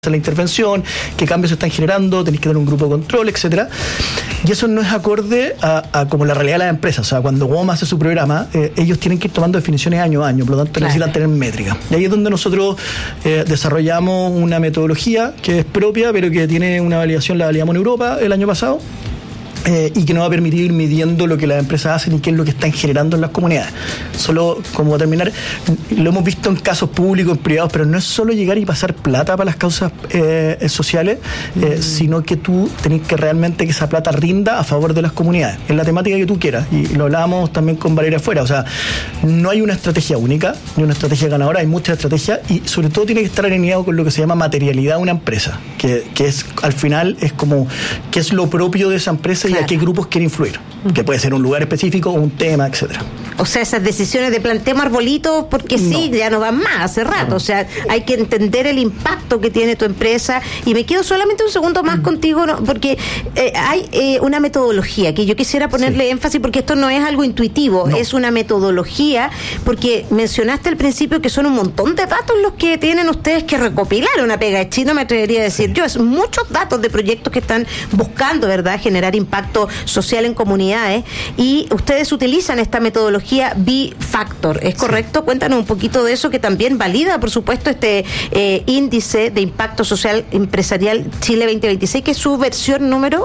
la intervención, qué cambios se están generando, tenéis que tener un grupo de control, etcétera. Y eso no es acorde a como la realidad de las empresas. O sea, cuando WOM hace su programa, ellos tienen que ir tomando definiciones año a año, por lo tanto necesitan tener métricas. Y ahí es donde nosotros desarrollamos una metodología que es propia, pero que tiene una validación, la validamos en Europa el año pasado. Y que nos va a permitir ir midiendo lo que las empresas hacen y qué es lo que están generando en las comunidades. Solo, como terminar, lo hemos visto en casos públicos, en privados, pero no es solo llegar y pasar plata para las causas sociales, sino que tú tenés que realmente que esa plata rinda a favor de las comunidades, en la temática que tú quieras. Y lo hablábamos también con Valeria afuera. O sea, no hay una estrategia única, ni una estrategia ganadora, hay muchas estrategias y sobre todo tiene que estar alineado con lo que se llama materialidad de una empresa, que es, al final, es como, qué es lo propio de esa empresa y a qué grupos quiere influir, que puede ser un lugar específico, un tema, etcétera. O sea, esas decisiones de plantemos arbolitos porque sí, ya no van más hace rato. O sea, hay que entender el impacto que tiene tu empresa. Y me quedo solamente un segundo más contigo, ¿no? Porque hay una metodología que yo quisiera ponerle énfasis, porque esto no es algo intuitivo, es una metodología, porque mencionaste al principio que son un montón de datos los que tienen ustedes que recopilar. Una pega de chino, me atrevería a decir yo. Es muchos datos de proyectos que están buscando, ¿verdad?, generar impacto social en comunidades, y ustedes utilizan esta metodología B-Factor, ¿es correcto? Cuéntanos un poquito de eso, que también valida, por supuesto, este índice de impacto social empresarial Chile 2026, que es su versión número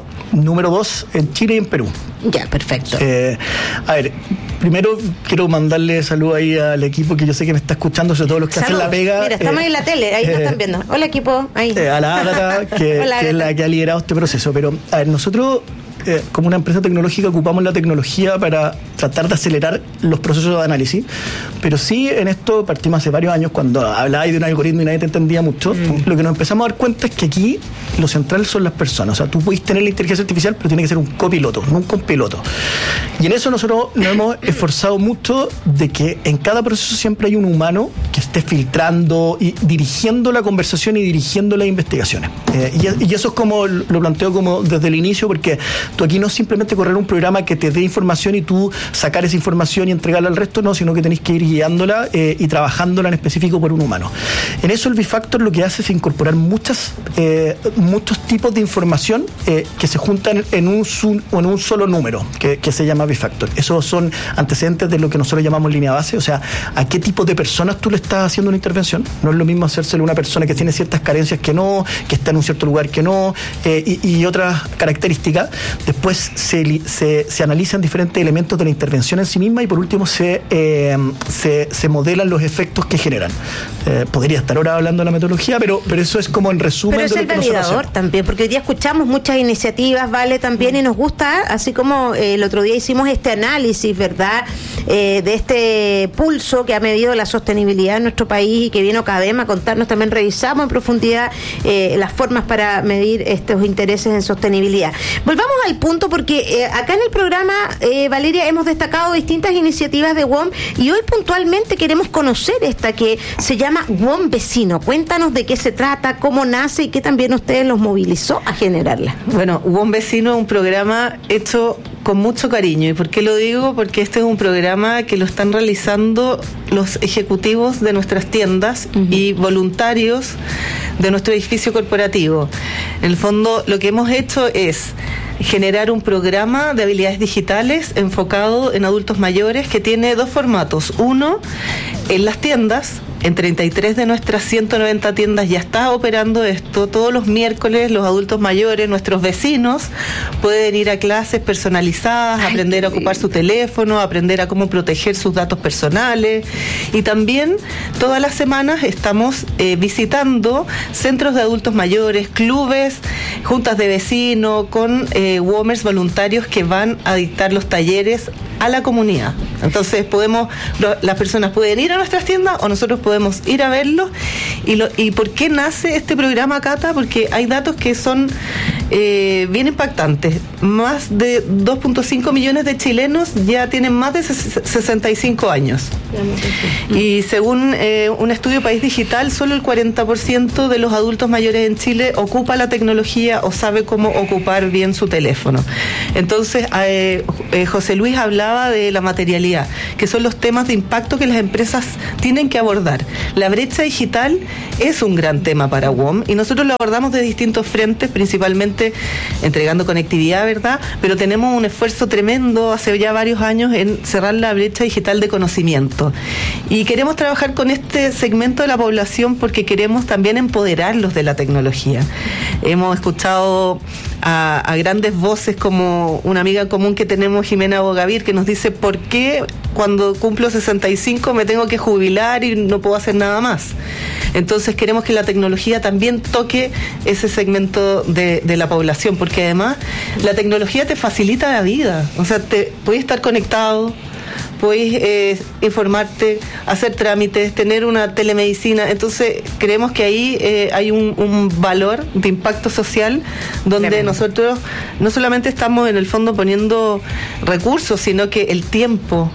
2 en Chile y en Perú. Ya, perfecto. A ver, primero quiero mandarle salud ahí al equipo que yo sé que me está escuchando, sobre todo los que hacen la pega. Mira, estamos en la tele, ahí nos están viendo. Hola, equipo. Ahí. A la Ágata, que es la que ha liderado este proceso. Pero, a ver, nosotros, como una empresa tecnológica, ocupamos la tecnología para tratar de acelerar los procesos de análisis, pero sí, en esto partimos hace varios años, cuando hablabais de un algoritmo y nadie te entendía mucho. Lo que nos empezamos a dar cuenta es que aquí lo central son las personas. O sea, tú puedes tener la inteligencia artificial, pero tiene que ser un copiloto, no un compiloto. Y en eso nosotros nos hemos esforzado mucho de que en cada proceso siempre hay un humano que esté filtrando y dirigiendo la conversación y dirigiendo las investigaciones. Y eso es como lo planteo como desde el inicio, porque tú aquí no es simplemente correr un programa que te dé información y tú sacar esa información y entregarla al resto, no, sino que tenés que ir guiándola y trabajándola en específico por un humano. En eso el B-Factor lo que hace es incorporar muchos tipos de información que se juntan en un solo número, que se llama B-Factor. Esos son antecedentes de lo que nosotros llamamos línea base, o sea, a qué tipo de personas tú le estás haciendo una intervención. No es lo mismo hacérselo a una persona que tiene ciertas carencias que no, que está en un cierto lugar que no, y otras características. Después se analizan diferentes elementos de la intervención en sí misma y por último se modelan los efectos que generan. Podría estar ahora hablando de la metodología, pero eso es como en resumen. Pero es el validador también, porque hoy día escuchamos muchas iniciativas, ¿vale? También, y nos gusta, así como el otro día hicimos este análisis, ¿verdad?, de este pulso que ha medido la sostenibilidad en nuestro país y que vino Cadema a contarnos, también revisamos en profundidad las formas para medir estos intereses en sostenibilidad. Volvamos al punto, porque acá en el programa, Valeria, hemos destacado distintas iniciativas de WOM y hoy puntualmente queremos conocer esta que se llama WOM Vecino. Cuéntanos de qué se trata, cómo nace y qué también ustedes los movilizó a generarla. Bueno, WOM Vecino es un programa hecho con mucho cariño. ¿Y por qué lo digo? Porque este es un programa que lo están realizando los ejecutivos de nuestras tiendas y voluntarios de nuestro edificio corporativo. En el fondo, lo que hemos hecho es generar un programa de habilidades digitales enfocado en adultos mayores que tiene dos formatos. Uno, en las tiendas. En 33 de nuestras 190 tiendas ya está operando esto. Todos los miércoles los adultos mayores, nuestros vecinos, pueden ir a clases personalizadas, aprender a ocupar su teléfono, aprender a cómo proteger sus datos personales. Y también todas las semanas estamos visitando centros de adultos mayores, clubes, juntas de vecinos, con WOMers voluntarios que van a dictar los talleres a la comunidad. Entonces las personas pueden ir a nuestras tiendas o nosotros podemos ir a verlos. ¿Y por qué nace este programa, Cata? Porque hay datos que son bien impactantes. Más de 2.5 millones de chilenos ya tienen más de 65 años. Y según un estudio País Digital, solo el 40% de los adultos mayores en Chile ocupa la tecnología o sabe cómo ocupar bien su teléfono. Entonces, José Luis hablaba hablaba de la materialidad, que son los temas de impacto que las empresas tienen que abordar. La brecha digital es un gran tema para WOM y nosotros lo abordamos de distintos frentes, principalmente entregando conectividad, ¿verdad? Pero tenemos un esfuerzo tremendo hace ya varios años en cerrar la brecha digital de conocimiento. Y queremos trabajar con este segmento de la población porque queremos también empoderarlos de la tecnología. Hemos escuchado a grandes voces como una amiga común que tenemos, Jimena Bogavir, que nos dice: ¿por qué cuando cumplo 65 me tengo que jubilar y no puedo hacer nada más? Entonces queremos que la tecnología también toque ese segmento de la población, porque además la tecnología te facilita la vida. O sea, puedes estar conectado, puedes informarte, hacer trámites, tener una telemedicina. Entonces creemos que ahí hay un valor de impacto social donde nosotros no solamente estamos en el fondo poniendo recursos, sino que el tiempo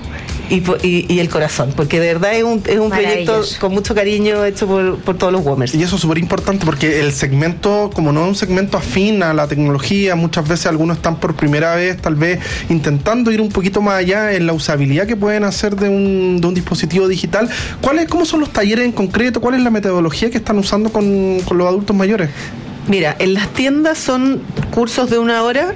y el corazón, porque de verdad es un proyecto con mucho cariño hecho por todos los WOMers. Y eso es súper importante porque el segmento, como no es un segmento afín a la tecnología, muchas veces algunos están por primera vez tal vez intentando ir un poquito más allá en la usabilidad que pueden hacer de un dispositivo digital. ¿Cómo son los talleres en concreto? ¿Cuál es la metodología que están usando con los adultos mayores? Mira, en las tiendas son cursos de 1 hora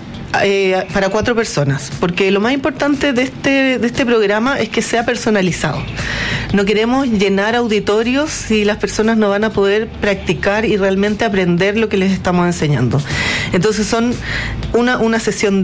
para 4 personas, porque lo más importante de este programa es que sea personalizado. No queremos llenar auditorios si las personas no van a poder practicar y realmente aprender lo que les estamos enseñando. Entonces son una sesión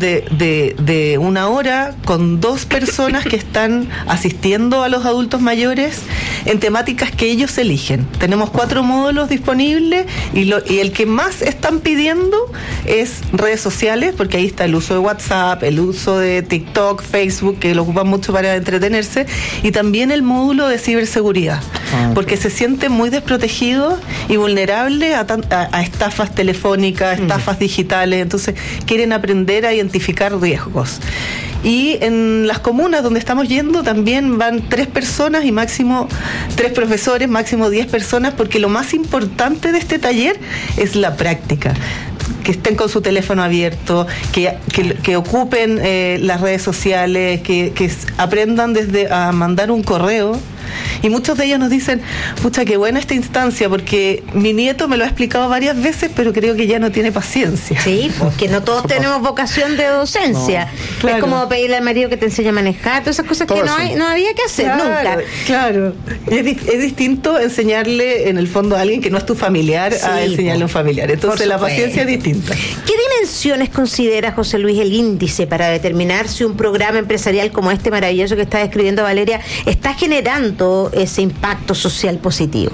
de 1 hora con 2 personas que están asistiendo a los adultos mayores en temáticas que ellos eligen. Tenemos 4 módulos disponibles y el que más están pidiendo es redes sociales, porque ahí está el uso de WhatsApp, el uso de TikTok, Facebook, que lo ocupan mucho para entretenerse, y también el módulo de ciberseguridad, porque se sienten muy desprotegidos y vulnerables a estafas telefónicas, estafas digitales. Entonces quieren aprender a identificar riesgos. Y en las comunas donde estamos yendo también van 3 personas y máximo 3 profesores, máximo 10 personas, porque lo más importante de este taller es la práctica. Que estén con su teléfono abierto, que ocupen las redes sociales, que aprendan desde a mandar un correo. Y muchos de ellos nos dicen: pucha, qué buena esta instancia, porque mi nieto me lo ha explicado varias veces, pero creo que ya no tiene paciencia. Sí, porque no todos tenemos vocación de docencia. No, claro. Es como pedirle al marido que te enseñe a manejar, todas esas cosas todo que no había que hacer nunca. Claro, es distinto enseñarle en el fondo a alguien que no es tu familiar a enseñarle a un familiar. Entonces la paciencia es distinta. ¿Qué dimensiones considera, José Luis, el índice para determinar si un programa empresarial como este maravilloso que está describiendo Valeria está generando ese impacto social positivo?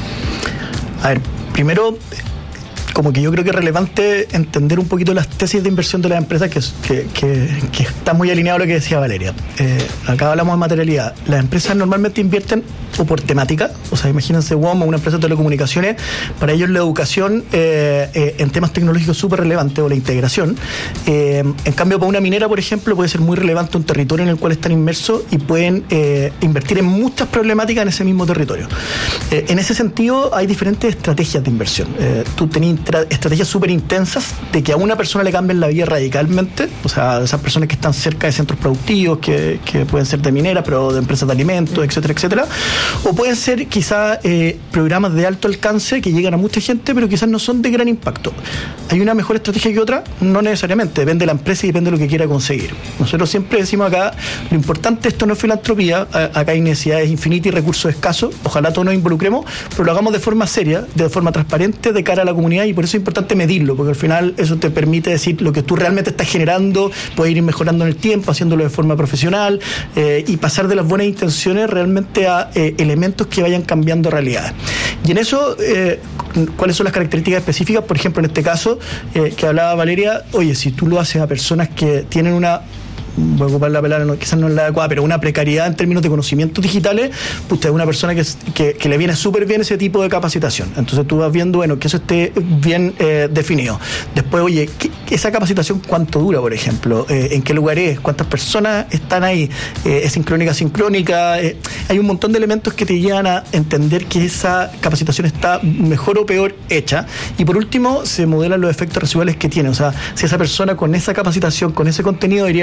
A ver, primero, como que yo creo que es relevante entender un poquito las tesis de inversión de las empresas que está muy alineado a lo que decía Valeria. Acá hablamos de materialidad. Las empresas normalmente invierten o por temática, o sea, imagínense WOM o una empresa de telecomunicaciones, para ellos la educación en temas tecnológicos es súper relevante, o la integración. En cambio, para una minera, por ejemplo, puede ser muy relevante un territorio en el cual están inmersos y pueden invertir en muchas problemáticas en ese mismo territorio. En ese sentido, hay diferentes estrategias de inversión. Tú tenés estrategias súper intensas de que a una persona le cambien la vida radicalmente, o sea, esas personas que están cerca de centros productivos, que pueden ser de mineras, pero de empresas de alimentos, etcétera, etcétera. O pueden ser quizás programas de alto alcance que llegan a mucha gente, pero quizás no son de gran impacto. ¿Hay una mejor estrategia que otra? No necesariamente, depende de la empresa y depende de lo que quiera conseguir. Nosotros siempre decimos acá, lo importante, esto no es filantropía, acá hay necesidades infinitas y recursos escasos, ojalá todos nos involucremos, pero lo hagamos de forma seria, de forma transparente, de cara a la comunidad, y por eso es importante medirlo, porque al final eso te permite decir lo que tú realmente estás generando, puedes ir mejorando en el tiempo, haciéndolo de forma profesional, y pasar de las buenas intenciones realmente a elementos que vayan cambiando realidades. Y en eso, ¿cuáles son las características específicas? Por ejemplo, en este caso que hablaba Valeria, oye, si tú lo haces a personas que tienen una, voy a ocupar la palabra, quizás no es la adecuada, pero una precariedad en términos de conocimientos digitales, pues es una persona que le viene súper bien ese tipo de capacitación. Entonces tú vas viendo, bueno, que eso esté bien definido. Después, oye, esa capacitación, ¿cuánto dura, por ejemplo? ¿En qué lugar es? ¿Cuántas personas están ahí? ¿Es sincrónica, asincrónica? Hay un montón de elementos que te llevan a entender que esa capacitación está mejor o peor hecha. Y por último, se modelan los efectos residuales que tiene. O sea, si esa persona con esa capacitación, con ese contenido, debería haber aprendido o no.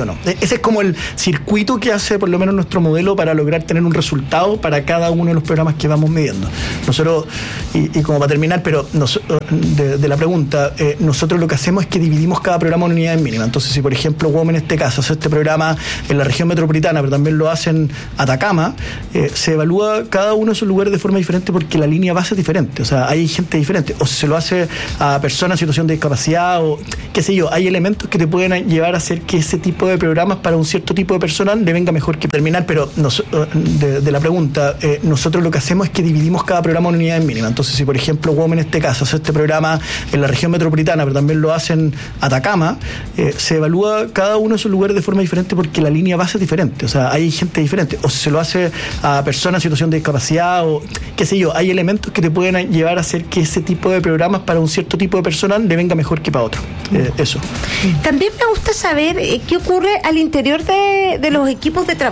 no. Ese es como el circuito que hace por lo menos nuestro modelo para lograr tener un resultado para cada uno de los programas que vamos midiendo. Nosotros, y como para terminar, pero de la pregunta, nosotros lo que hacemos es que dividimos cada programa en unidades mínimas. Entonces, si por ejemplo WOM en este caso hace este programa en la región metropolitana, pero también lo hace en Atacama, se evalúa cada uno de esos lugares de forma diferente porque la línea base es diferente. O sea, hay gente diferente. O se lo hace a personas en situación de discapacidad o qué sé yo. Hay elementos que te pueden llevar a hacer que ese tipo de programas para un cierto tipo de personal le venga mejor que terminar. Pero de la pregunta, nosotros lo que hacemos es que dividimos cada programa en unidades mínimas. Entonces, si por ejemplo WOM en este caso hace este programa en la región metropolitana, pero también lo hace en Atacama, se evalúa cada uno de esos lugares de forma diferente porque la línea base es diferente. O sea, hay gente diferente. O se lo hace a personas en situación de discapacidad o qué sé yo. Hay elementos que te pueden llevar a hacer que ese tipo de programas para un cierto tipo de personal le venga mejor que para otro. Eso. También me gusta saber qué ocurre al interior de los equipos de trabajo.